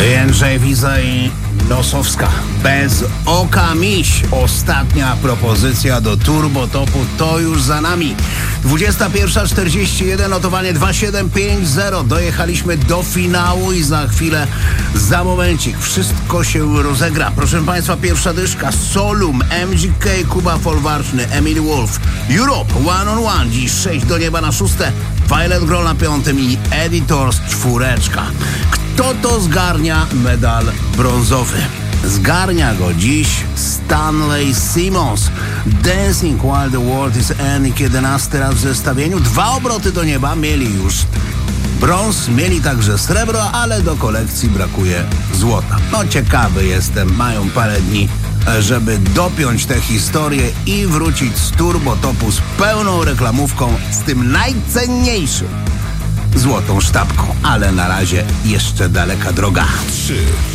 Jędrzej Wiza i Nosowska. Bez oka miś. Ostatnia propozycja do Turbo Topu to już za nami. 21:41, notowanie 2.750. Dojechaliśmy do finału i za momencik wszystko się rozegra. Proszę Państwa, pierwsza dyszka. Solum, MGK, Kuba Folwarczny, Emily Wolf, Europe, One on One. Dziś 6 do nieba na 6. Violet Grohl na 5. i Editors 4. Kto to zgarnia medal brązowy? Zgarnia go dziś Stanley Simons. Dancing While the World is Ending, 11 raz w zestawieniu. 2 obroty do nieba, mieli już brąz, mieli także srebro, ale do kolekcji brakuje złota. No ciekawy jestem, mają parę dni, żeby dopiąć tę historię i wrócić z Turbo Topu z pełną reklamówką, z tym najcenniejszym złotą sztabką. Ale na razie jeszcze daleka droga. 3,